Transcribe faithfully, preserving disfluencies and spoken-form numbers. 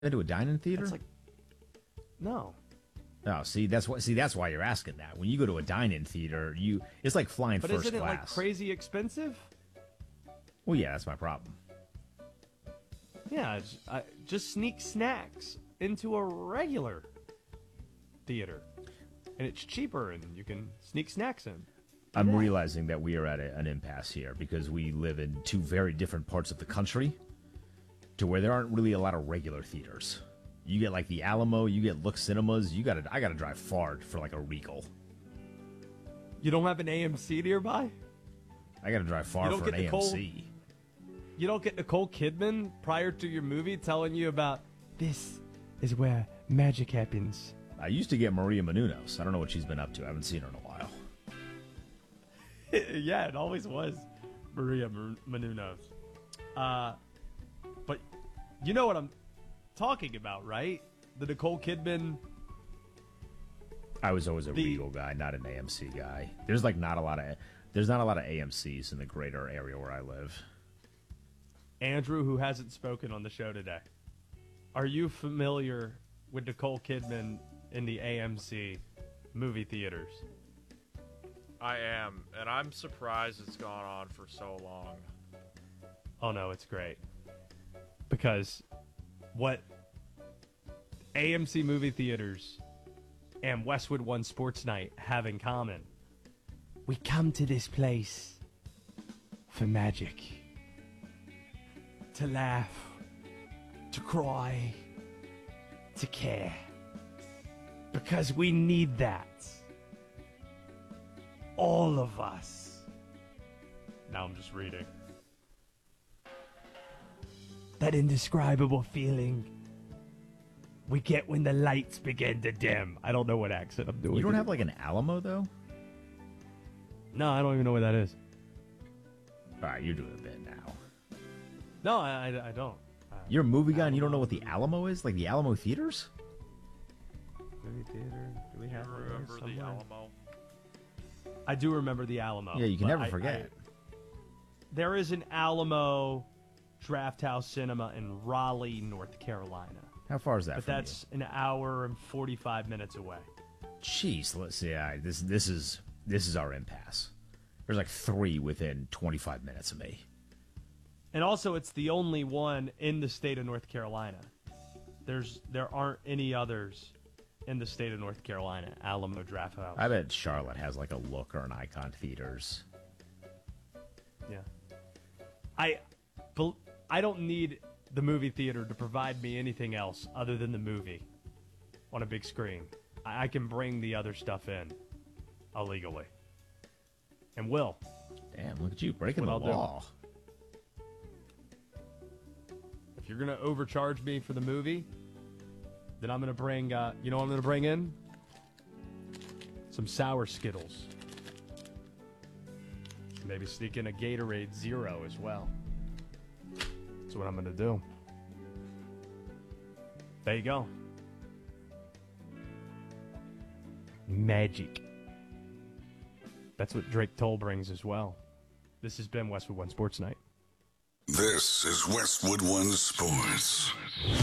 Been to a dine-in theater? That's like no. Oh, see, that's what. See, that's why you're asking that. When you go to a dine-in theater, you it's like flying But first isn't it class. like crazy expensive? Well, yeah, that's my problem. Yeah, just, I, just sneak snacks into a regular theater, and it's cheaper, and you can sneak snacks in. I'm Yeah. realizing that we are at a, an impasse here because we live in two very different parts of the country, to where there aren't really a lot of regular theaters. You get like the Alamo, you get Look Cinemas. You got to I got to drive far for like a Regal. You don't have an A M C nearby? I got to drive far You don't for an get the cold- A M C. You don't get Nicole Kidman prior to your movie telling you about this is where magic happens. I used to get Maria Menounos. I don't know what she's been up to. I haven't seen her in a while. Yeah, it always was Maria Menounos. Uh, but you know what I'm talking about, right? The Nicole Kidman. I was always a The- Regal guy, not an A M C guy. There's like not a lot of there's not a lot of A M Cs in the greater area where I live. Andrew, who hasn't spoken on the show today, are you familiar with Nicole Kidman in the A M C movie theaters? I am, and I'm surprised it's gone on for so long. Oh no, it's great. Because what A M C movie theaters and Westwood One Sports Night have in common, we come to this place for magic. To laugh, to cry, to care. Because we need that. All of us. Now I'm just reading. That indescribable feeling we get when the lights begin to dim. I don't know what accent I'm doing. You don't have like an Alamo though? No, I don't even know what that is. All right, you're doing a bit now. No, I, I, I don't. Uh, You're a movie guy and you don't know what the Alamo is? Like the Alamo theaters? movie theater. Do we You have one there remember the somewhere? Alamo? I do remember the Alamo. Yeah, you can but never I- forget. I- there is an Alamo Draft House Cinema in Raleigh, North Carolina. How far is that But from that's an hour and forty-five minutes away. you? Jeez, let's see. I, this this is this is our impasse. There's like three within twenty-five minutes of me. And also, it's the only one in the state of North Carolina. There's there aren't any others in the state of North Carolina. Alamo Draft House. I bet Charlotte has like a Look or an Icon Theaters. Yeah. I, bel- I don't need the movie theater to provide me anything else other than the movie on a big screen. I, I can bring the other stuff in illegally. And will. Damn, look at you breaking What the I'll do. law. If you're going to overcharge me for the movie, then I'm going to bring, uh, you know what I'm going to bring in? Some sour Skittles. Maybe sneak in a Gatorade Zero as well. That's what I'm going to do. There you go. Magic. That's what Drake Toll brings as well. This has been Westwood One Sports Night. This is Westwood One Sports.